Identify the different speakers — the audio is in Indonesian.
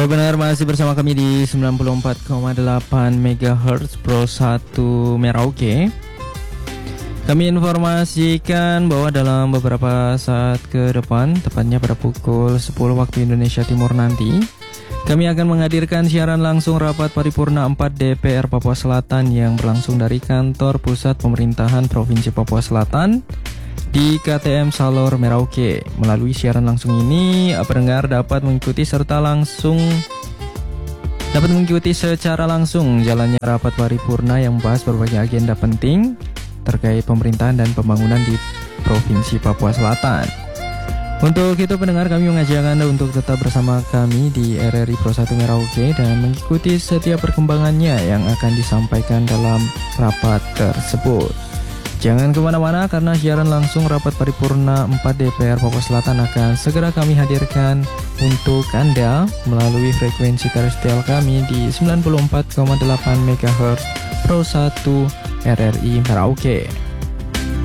Speaker 1: Baik, benar, masih bersama kami di 94,8 MHz Pro 1 Merauke. Kami informasikan bahwa dalam beberapa saat ke depan, tepatnya pada pukul 10 waktu Indonesia Timur nanti, kami akan menghadirkan siaran langsung rapat paripurna 4 DPR Papua Selatan yang berlangsung dari kantor pusat pemerintahan Provinsi Papua Selatan di KTM Salor Merauke. Melalui siaran langsung ini, pendengar dapat mengikuti secara langsung jalannya rapat paripurna yang membahas berbagai agenda penting terkait pemerintahan dan pembangunan di Provinsi Papua Selatan. Untuk itu, pendengar, kami mengajak Anda untuk tetap bersama kami di RRI Pro 1 Merauke dan mengikuti setiap perkembangannya yang akan disampaikan dalam rapat tersebut. Jangan kemana-mana karena siaran langsung rapat paripurna 4 DPR Papua Selatan akan segera kami hadirkan untuk Anda melalui frekuensi terrestrial kami di 94,8 MHz Pro 1 RRI Merauke.